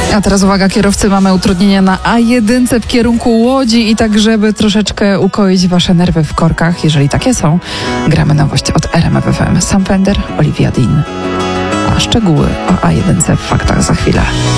A teraz uwaga, kierowcy, mamy utrudnienia na A1 w kierunku Łodzi i tak, żeby troszeczkę ukoić wasze nerwy w korkach, jeżeli takie są, gramy nowość od RMF FM. Sam Fender, Olivia Dean. A szczegóły o A1 w faktach za chwilę.